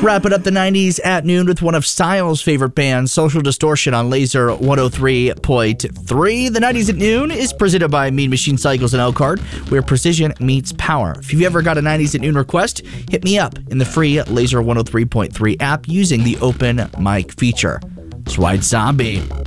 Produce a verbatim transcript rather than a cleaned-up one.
Wrapping up the nineties at noon with one of Style's favorite bands, Social Distortion, on Laser one oh three point three. The nineties at noon is presented by Mean Machine Cycles in Elkhart, where precision meets power. If you've ever got a nineties at noon request, hit me up in the free Laser one oh three point three app using the open mic feature. It's White Zombie.